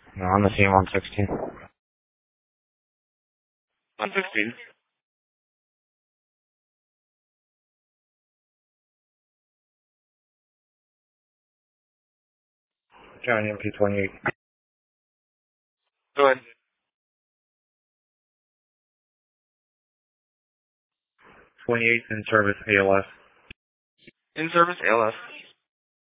No, on the scene 116. 116. Johnny MP28. Go ahead. 28 in service ALS. In service, ALS.